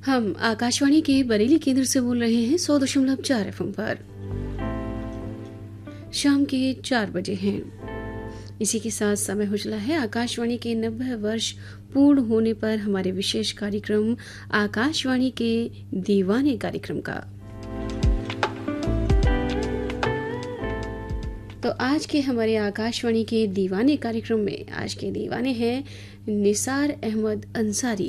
हम आकाशवाणी के बरेली केंद्र से बोल रहे हैं 100.4 FM पर। शाम के 4 बजे हैं। इसी के साथ समय हो चला है आकाशवाणी के 90 वर्ष पूर्ण होने पर हमारे विशेष कार्यक्रम आकाशवाणी के दीवाने कार्यक्रम का। तो आज के हमारे आकाशवाणी के दीवाने कार्यक्रम में आज के दीवाने हैं निसार अहमद अंसारी।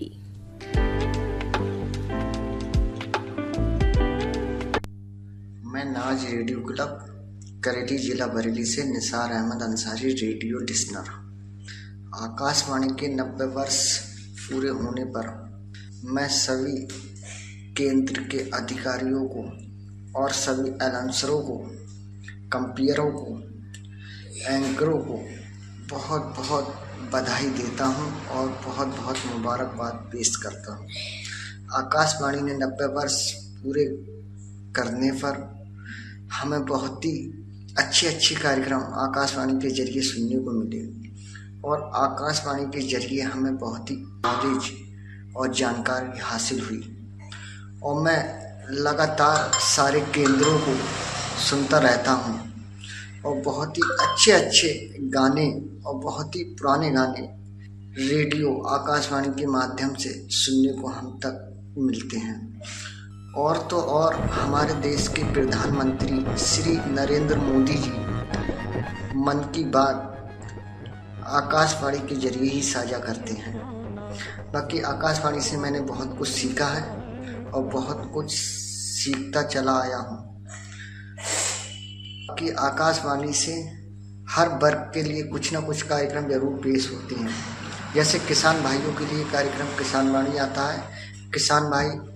मैं नाज रेडियो क्लब करेली जिला बरेली से निसार अहमद अंसारी रेडियो लिसनर। आकाशवाणी के 90 वर्ष पूरे होने पर मैं सभी केंद्र के अधिकारियों को और सभी अनाउंसरों को, कंपेयरों को, एंकरों को बहुत बहुत बधाई देता हूं और बहुत बहुत मुबारकबाद पेश करता हूं। आकाशवाणी ने 90 वर्ष पूरे करने पर हमें बहुत ही अच्छे कार्यक्रम आकाशवाणी के जरिए सुनने को मिले और आकाशवाणी के जरिए हमें बहुत ही नॉलेज और जानकारी हासिल हुई और मैं लगातार सारे केंद्रों को सुनता रहता हूँ और बहुत ही अच्छे गाने और बहुत ही पुराने गाने रेडियो आकाशवाणी के माध्यम से सुनने को हम तक मिलते हैं। और तो और हमारे देश के प्रधानमंत्री श्री नरेंद्र मोदी जी मन की बात आकाशवाणी के जरिए ही साझा करते हैं। बाकी आकाशवाणी से मैंने बहुत कुछ सीखा है और बहुत कुछ सीखता चला आया हूँ। कि आकाशवाणी से हर वर्ग के लिए कुछ ना कुछ कार्यक्रम जरूर पेश होते हैं। जैसे किसान भाइयों के लिए कार्यक्रम किसान वाणी आता है। किसान भाई